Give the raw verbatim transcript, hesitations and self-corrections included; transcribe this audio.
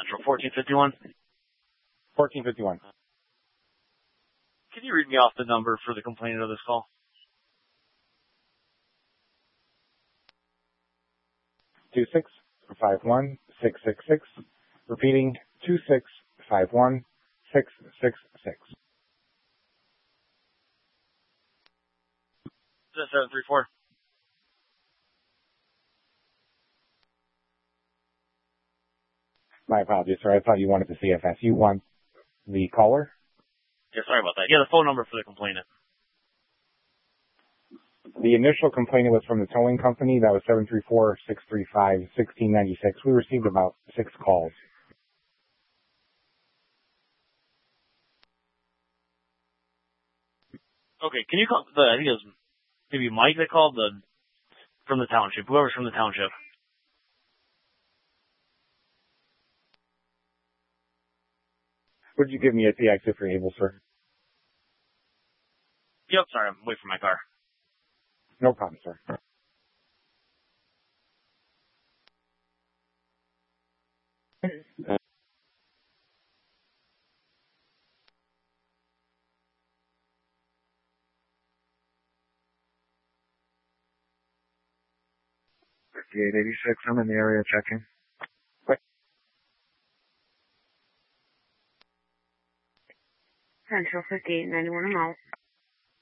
Central. fourteen fifty-one? fourteen fifty-one. Can you read me off the number for the complainant of this call? two six five one six six six. Repeating, two six five one six six six. Is that seven three four? My apologies, sir. I thought you wanted the C F S. You want the caller? Yeah, sorry about that. Yeah, the phone number for the complainant. The initial complaint was from the towing company. That was seven three four six three five one six nine six. We received about six calls. Okay, can you call the, I think it was maybe Mike that called, the from the township, whoever's from the township. Would you give me a T X if you're able, sir? Yep, sorry, I'm away from my car. No problem, sir. fifty-eight eighty-six, I'm in the area checking. Central fifty-eight ninety-one, I'm out.